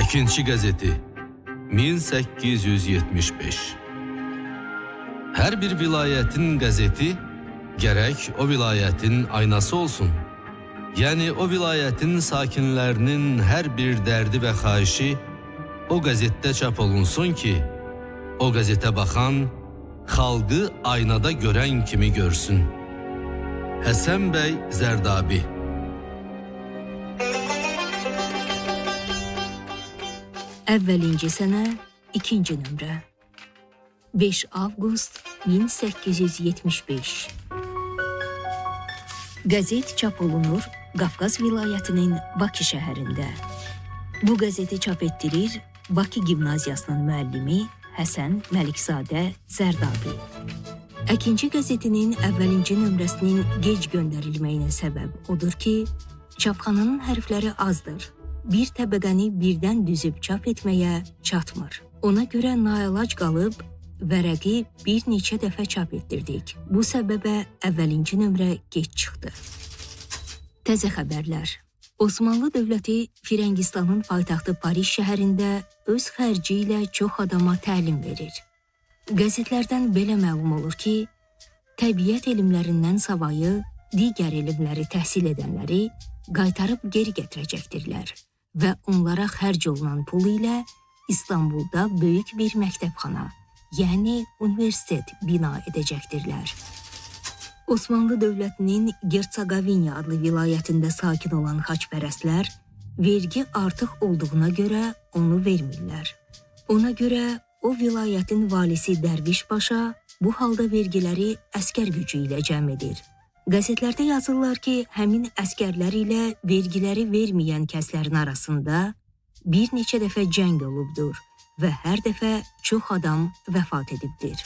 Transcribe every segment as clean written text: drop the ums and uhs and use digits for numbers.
Əkinçi qəzeti 1875. Hər bir vilayətin qəzeti gərək o vilayətin aynası olsun. Yəni o vilayətin sakinlərinin hər bir dərdi və xahişi o qəzetdə çap olunsun ki, o qəzetə baxan xalqı aynada görən kimi görsün. Həsən bəy Zərdabi. Əvvəlinci sənə, 2-ci nömrə. 5 avqust 1875. Qəzet çap olunur Qafqaz vilayətinin Bakı şəhərində. Bu qəzeti çap etdirir Bakı Gimnaziyasının müəllimi Həsən Məlikzadə Zərdabi. Əkinci qəzetinin əvvəlinci nömrəsinin gec göndərilməyinə səbəb odur ki, çapxananın hərfləri azdır. Bir təbəqəni birdən düzüb çap etməyə çatmır. Ona görə naəlac qalıb, vərəqi bir neçə dəfə çap etdirdik. Bu səbəbə əvvəlinci nömrə geç çıxdı. Təzə xəbərlər. Osmanlı dövləti Firəngistanın paytaxtı Paris şəhərində öz xərci ilə çox adama təlim verir. Qəzetlərdən belə məlum olur ki, təbiət elmlərindən savayı digər elmləri təhsil edənləri qaytarıb geri gətirəcəkdirlər və onlara xərc olunan pul ilə İstanbulda böyük bir məktəbxana, yəni universitet bina edəcəkdirlər. Osmanlı dövlətinin Gerçaqovinya adlı vilayətində sakin olan xaçpərəstlər vergi artıq olduğuna görə onu vermirlər. Ona görə o vilayətin valisi Dərviş Paşa bu halda vergiləri əskər gücü ilə cəm edir. Qəzetlərdə yazırlar ki, həmin əskərlər ilə vergiləri verməyən kəslərin arasında bir neçə dəfə cəng olubdur və hər dəfə çox adam vəfat edibdir.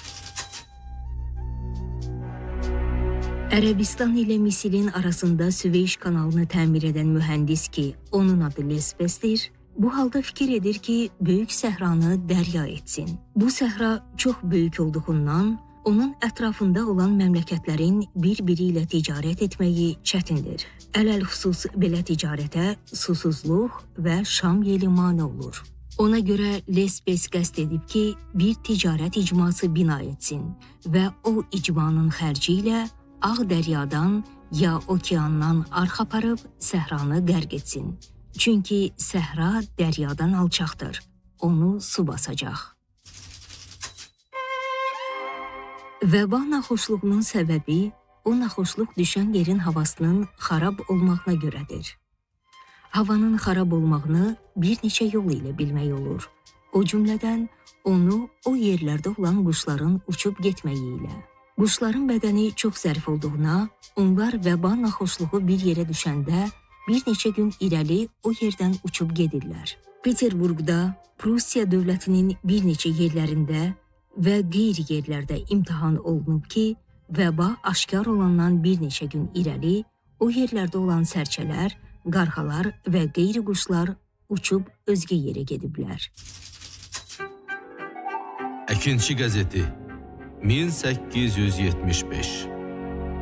Ərəbistan ilə Misilin arasında Süveyş kanalını təmir edən mühəndis ki, onun adı Lespesdir, bu halda fikir edir ki, böyük səhranı dərya etsin. Bu səhra çox böyük olduğundan, onun ətrafında olan məmləkətlərin bir-biri ilə ticarət etməyi çətindir. Ələlxüsus belə ticarətə susuzluq və şam yeli mane olur. Ona görə Lespes qəsd edib ki, bir ticarət icması bina etsin və o icmanın xərci ilə Ağ dəryadan ya okeandan arx aparıb səhranı qərq etsin. Çünki səhra dəryadan alçaqdır. Onu su basacaq. Vəba naxoşluğunun səbəbi o naxoşluq düşən yerin havasının xarab olmağına görədir. Havanın xarab olmağını bir neçə yol ilə bilmək olur. O cümlədən onu o yerlərdə olan quşların uçub getməyi ilə. Quşların bədəni çox zərif olduğuna, onlar vəba naxoşluğu bir yerə düşəndə bir neçə gün irəli o yerdən uçub gedirlər. Peterburqda, Prusiya dövlətinin bir neçə yerlərində və qeyri yerlərdə imtahan olunub ki, vəba aşkar olandan bir neçə gün irəli o yerlərdə olan sərçələr, qarğalar və qeyri quşlar uçub özgə yerə gediblər. Əkinçi qəzeti 1875.